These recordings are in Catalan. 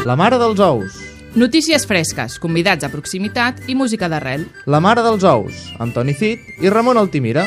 La mare dels ous. Notícies fresques, convidats a proximitat i música d'arrel. La mare dels ous, amb Toni Cid i Ramon Altimira.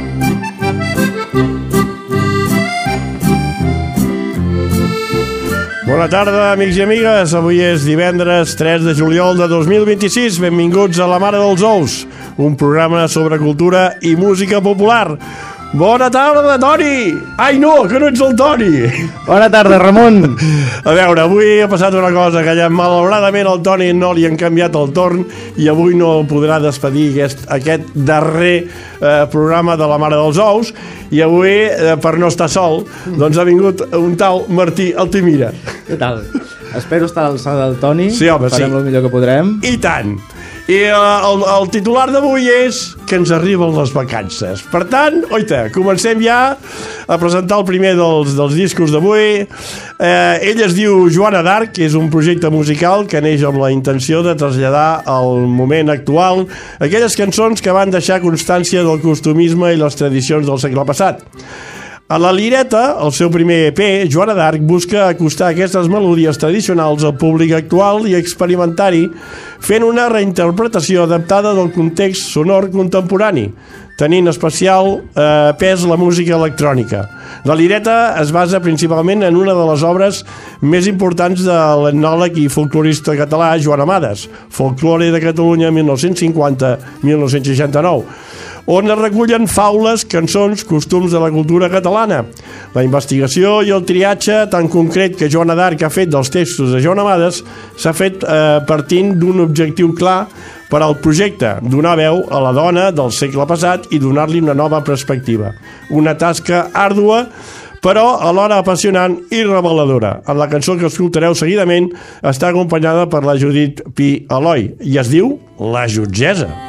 Bona tarda, amics i amigues. Avui és divendres 3 de juliol de 2026. Benvinguts a La mare dels ous, un programa sobre cultura i música popular. Bona tarda, Toni! Ai, no, que no ets el Toni! Bona tarda, Ramon! A veure, avui ha passat una cosa, que ja malauradament al Toni no li han canviat el torn i avui no podrà despedir aquest darrer programa de La mare dels ous, i avui, per no estar sol, doncs ha vingut un tal Martí Altimira. Què tal? Espero estar a l'alçada del Toni. Sí, home, farem el millor que podrem. I tant! I el titular d'avui és que ens arriben les vacances. Per tant, oita, comencem ja a presentar el primer dels discos d'avui. Ell es diu Joana d'Arc, que és un projecte musical que neix amb la intenció de traslladar al moment actual aquelles cançons que van deixar constància del costumisme i les tradicions del segle passat. A la Lireta, el seu primer EP, Joana d'Arc busca acostar aquestes melodies tradicionals al públic actual i experimentar-hi, fent una reinterpretació adaptada del context sonor contemporani, tenint especial pes la música electrònica. La Lireta es basa principalment en una de les obres més importants de l'etnòleg i folclorista català Joan Amades, Folklore de Catalunya 1950-1969, on es recullen faules, cançons, costums de la cultura catalana. La investigació i el triatge tan concret que Joana d'Arc ha fet dels textos de Joan Amades s'ha fet partint d'un objectiu clar per al projecte, donar veu a la dona del segle passat i donar-li una nova perspectiva. Una tasca àrdua, però alhora apassionant i reveladora. En la cançó que escoltareu seguidament està acompanyada per la Judit Pi Aloi i es diu La Jutgessa.